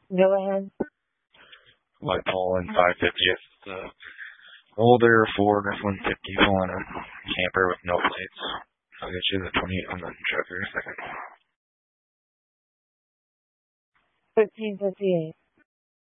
Go ahead. Like pulling 550th, older Ford F-150 pulling a camper with no plates. I'll get you the 28 on the truck in a second. 1358.